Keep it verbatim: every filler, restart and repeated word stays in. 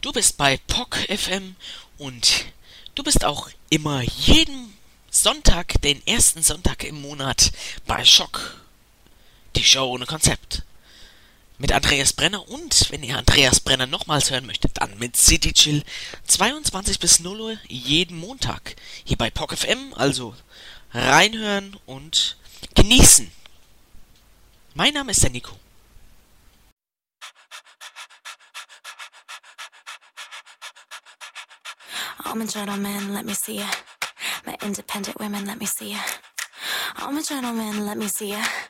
Du bist bei P O C F M und du bist auch immer jeden Sonntag, den ersten Sonntag im Monat bei Schock, die Show ohne Konzept. Mit Andreas Brenner und, wenn ihr Andreas Brenner nochmals hören möchtet, dann mit City Chill zweiundzwanzig bis null Uhr jeden Montag. Hier bei P O C F M, also reinhören und genießen. Mein Name ist der Nico. I'm a gentleman, let me see ya. My independent women, let me see ya. I'm a gentleman, let me see ya.